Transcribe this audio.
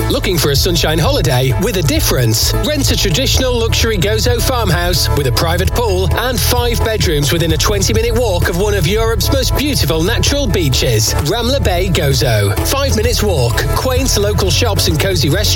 Looking for a sunshine holiday with a difference? Rent a traditional luxury Gozo farmhouse with a private pool and 5 bedrooms within a 20-minute walk of one of Europe's most beautiful natural beaches. Ramla Bay Gozo. 5 minutes walk, quaint local shops and cosy restaurants.